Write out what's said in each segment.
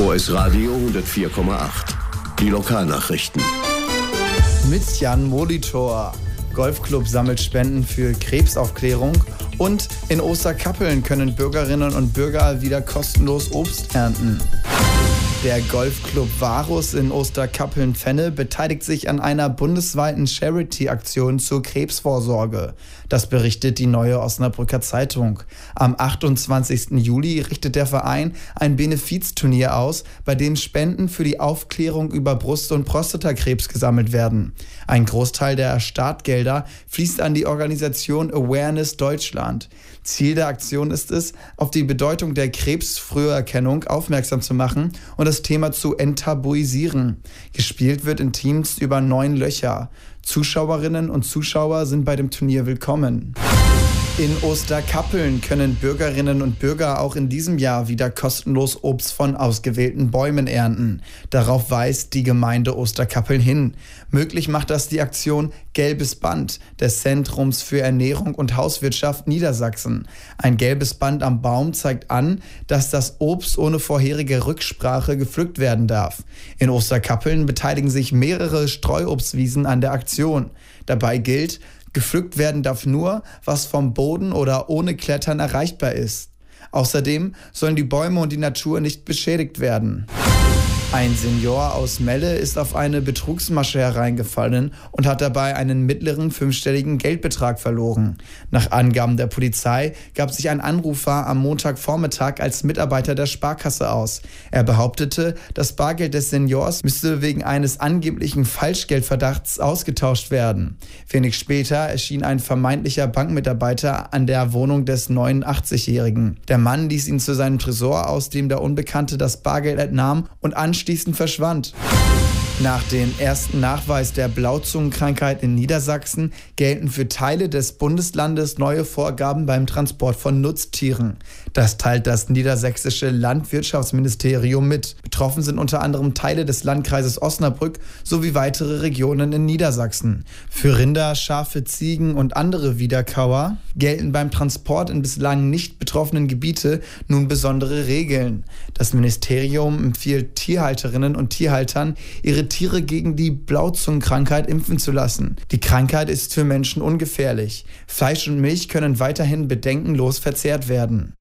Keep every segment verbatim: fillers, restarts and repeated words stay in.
O S Radio hundertvier Komma acht. Die Lokalnachrichten. Mit Jan Molitor. Golfclub sammelt Spenden für Krebsaufklärung. Und in Osterkappeln können Bürgerinnen und Bürger wieder kostenlos Obst ernten. Der Golfclub Varus in Osterkappeln-Fenne beteiligt sich an einer bundesweiten Charity-Aktion zur Krebsvorsorge. Das berichtet die Neue Osnabrücker Zeitung. Am achtundzwanzigsten Juli richtet der Verein ein Benefizturnier aus, bei dem Spenden für die Aufklärung über Brust- und Prostatakrebs gesammelt werden. Ein Großteil der Startgelder fließt an die Organisation Awareness Deutschland. Ziel der Aktion ist es, auf die Bedeutung der Krebsfrüherkennung aufmerksam zu machen und das Thema zu enttabuisieren. Gespielt wird in Teams über neun Löcher. Zuschauerinnen und Zuschauer sind bei dem Turnier willkommen. In Osterkappeln können Bürgerinnen und Bürger auch in diesem Jahr wieder kostenlos Obst von ausgewählten Bäumen ernten. Darauf weist die Gemeinde Osterkappeln hin. Möglich macht das die Aktion Gelbes Band des Zentrums für Ernährung und Hauswirtschaft Niedersachsen. Ein gelbes Band am Baum zeigt an, dass das Obst ohne vorherige Rücksprache gepflückt werden darf. In Osterkappeln beteiligen sich mehrere Streuobstwiesen an der Aktion. Dabei gilt, gepflückt werden darf nur, was vom Boden oder ohne Klettern erreichbar ist. Außerdem sollen die Bäume und die Natur nicht beschädigt werden. Ein Senior aus Melle ist auf eine Betrugsmasche hereingefallen und hat dabei einen mittleren fünfstelligen Geldbetrag verloren. Nach Angaben der Polizei gab sich ein Anrufer am Montagvormittag als Mitarbeiter der Sparkasse aus. Er behauptete, das Bargeld des Seniors müsste wegen eines angeblichen Falschgeldverdachts ausgetauscht werden. Wenig später erschien ein vermeintlicher Bankmitarbeiter an der Wohnung des neunundachtzigjährigen. Der Mann ließ ihn zu seinem Tresor, aus dem der Unbekannte das Bargeld entnahm und anschließend verschwand. Nach dem ersten Nachweis der Blauzungenkrankheit in Niedersachsen gelten für Teile des Bundeslandes neue Vorgaben beim Transport von Nutztieren. Das teilt das niedersächsische Landwirtschaftsministerium mit. Betroffen sind unter anderem Teile des Landkreises Osnabrück sowie weitere Regionen in Niedersachsen. Für Rinder, Schafe, Ziegen und andere Wiederkauer gelten beim Transport in bislang nicht betroffenen Gebiete nun besondere Regeln. Das Ministerium empfiehlt Tierhalterinnen und Tierhaltern, ihre Tiere gegen die Blauzungenkrankheit impfen zu lassen. Die Krankheit ist für Menschen ungefährlich. Fleisch und Milch können weiterhin bedenkenlos verzehrt werden.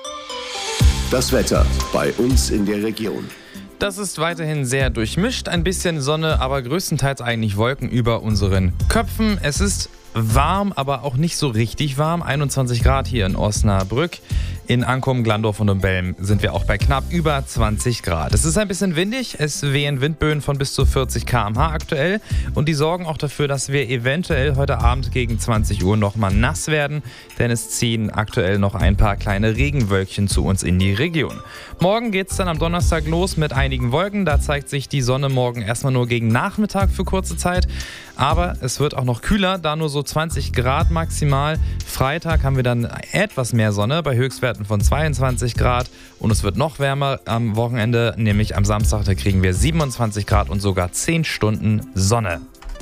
Das Wetter bei uns in der Region. Das ist weiterhin sehr durchmischt. Ein bisschen Sonne, aber größtenteils eigentlich Wolken über unseren Köpfen. Es ist warm, aber auch nicht so richtig warm. einundzwanzig Grad hier in Osnabrück. In Ankum, Glandorf und Belm sind wir auch bei knapp über zwanzig Grad. Es ist ein bisschen windig, es wehen Windböen von bis zu vierzig Kilometer pro Stunde aktuell und die sorgen auch dafür, dass wir eventuell heute Abend gegen zwanzig Uhr nochmal nass werden, denn es ziehen aktuell noch ein paar kleine Regenwölkchen zu uns in die Region. Morgen geht es dann am Donnerstag los mit einigen Wolken, da zeigt sich die Sonne morgen erstmal nur gegen Nachmittag für kurze Zeit, aber es wird auch noch kühler, da nur so zwanzig Grad maximal. Freitag haben wir dann etwas mehr Sonne bei Höchstwerten von zweiundzwanzig Grad und es wird noch wärmer am Wochenende, nämlich am Samstag, da kriegen wir siebenundzwanzig Grad und sogar zehn Stunden Sonne.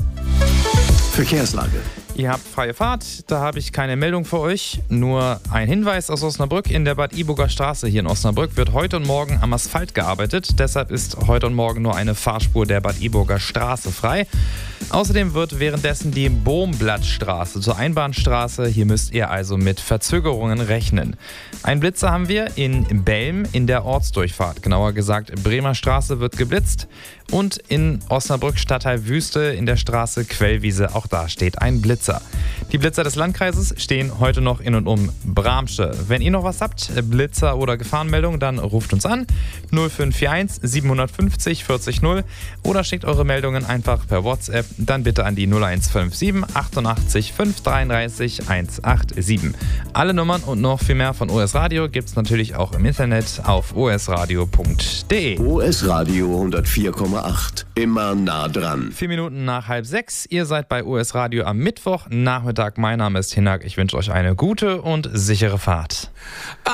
Verkehrslage. Ihr habt freie Fahrt, da habe ich keine Meldung für euch. Nur ein Hinweis aus Osnabrück. In der Bad Iburger Straße hier in Osnabrück wird heute und morgen am Asphalt gearbeitet. Deshalb ist heute und morgen nur eine Fahrspur der Bad Iburger Straße frei. Außerdem wird währenddessen die Bohmblattstraße zur Einbahnstraße. Hier müsst ihr also mit Verzögerungen rechnen. Ein Blitzer haben wir in Belm in der Ortsdurchfahrt. Genauer gesagt, Bremer Straße wird geblitzt. Und in Osnabrück Stadtteil Wüste in der Straße Quellwiese, auch da steht ein Blitzer. Die Blitzer des Landkreises stehen heute noch in und um Bramsche. Wenn ihr noch was habt, Blitzer oder Gefahrenmeldung, dann ruft uns an null fünf vier eins sieben fünf null vierzig null oder schickt eure Meldungen einfach per WhatsApp, dann bitte an die null eins fünf sieben achtundachtzig fünf dreiunddreißig hundertsiebenundachtzig. Alle Nummern und noch viel mehr von O S Radio gibt es natürlich auch im Internet auf o s radio punkt d e. O S Radio hundertvier Komma acht. Immer nah dran. Vier Minuten nach halb sechs. Ihr seid bei O S Radio am Mittwoch Nachmittag. Mein Name ist Hinak. Ich wünsche euch eine gute und sichere Fahrt.